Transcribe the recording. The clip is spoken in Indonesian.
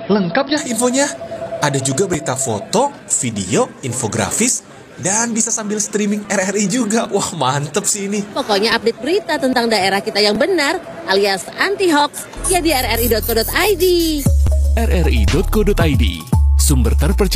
Lengkap ya infonya. Ada juga berita foto, video, infografis, dan bisa sambil streaming RRI juga. Wah, mantep sih ini. Pokoknya update berita tentang daerah kita yang benar alias anti-hoax ya di rri.co.id. rri.co.id, sumber terpercaya.